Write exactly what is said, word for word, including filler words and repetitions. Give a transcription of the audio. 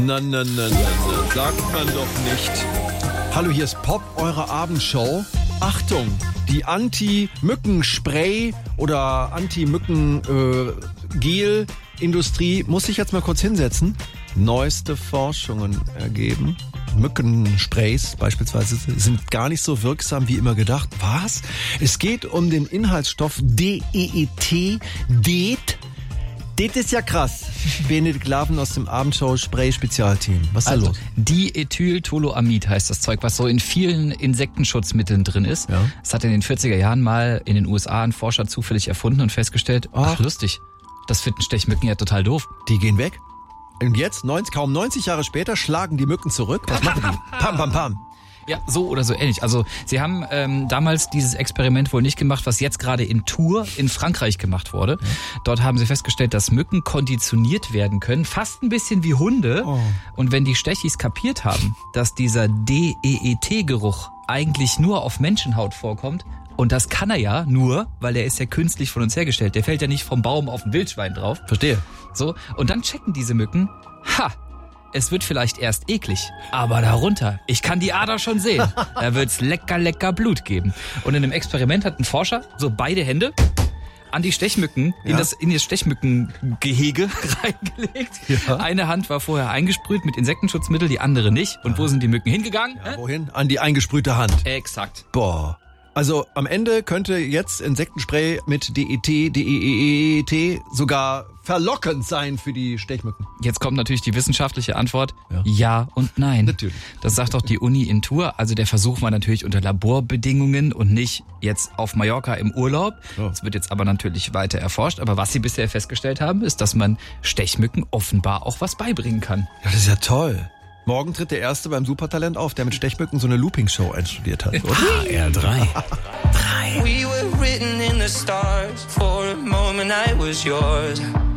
Na, na, na, na, na, sagt man doch nicht. Hallo, hier ist Pop, eure Abendshow. Achtung, die Anti-Mücken-Spray oder Anti-Mücken-Gel-Industrie muss sich jetzt mal kurz hinsetzen. Neueste Forschungen ergeben. Mückensprays beispielsweise sind gar nicht so wirksam wie immer gedacht. Was? Es geht um den Inhaltsstoff D E E T, D E T. Das ist ja krass. Benedikt Laven aus dem Abendshow-Spray-Spezialteam. Was ist da also, los? Diethyltoluamid heißt das Zeug, was so in vielen Insektenschutzmitteln drin ist. Ja. Das hat in den vierziger Jahren mal in den U S A ein Forscher zufällig erfunden und festgestellt, ach, lustig, das finden Stechmücken ja total doof. Die gehen weg. Und jetzt, neunzig, kaum neunzig Jahre später, schlagen die Mücken zurück. Was machen die? Pam, pam, pam. Ja, so oder so ähnlich. Also sie haben ähm, damals dieses Experiment wohl nicht gemacht, was jetzt gerade in Tours in Frankreich gemacht wurde. Ja. Dort haben sie festgestellt, dass Mücken konditioniert werden können, fast ein bisschen wie Hunde. Oh. Und wenn die Stechis kapiert haben, dass dieser D E E T-Geruch eigentlich nur auf Menschenhaut vorkommt, und das kann er ja nur, weil er ist ja künstlich von uns hergestellt. Der fällt ja nicht vom Baum auf ein Wildschwein drauf. Verstehe. So, und dann checken diese Mücken, ha, es wird vielleicht erst eklig, aber darunter, ich kann die Ader schon sehen. Da wird's lecker, lecker Blut geben. Und in einem Experiment hat ein Forscher so beide Hände an die Stechmücken, ja. in das in das Stechmückengehege reingelegt. Ja. Eine Hand war vorher eingesprüht mit Insektenschutzmittel, die andere nicht. Und wo sind die Mücken hingegangen? Ja, wohin? An die eingesprühte Hand. Exakt. Boah. Also am Ende könnte jetzt Insektenspray mit D E T, D E E E T sogar verlockend sein für die Stechmücken. Jetzt kommt natürlich die wissenschaftliche Antwort, ja, ja und nein. Natürlich. Das sagt auch die Uni in Tours. Also der Versuch war natürlich unter Laborbedingungen und nicht jetzt auf Mallorca im Urlaub. Oh. Das wird jetzt aber natürlich weiter erforscht. Aber was sie bisher festgestellt haben, ist, dass man Stechmücken offenbar auch was beibringen kann. Ja, das ist ja toll. Morgen tritt der Erste beim Supertalent auf, der mit Stechmücken so eine Looping-Show einstudiert hat, oder? H R drei. We were written in the stars. For a moment I was yours.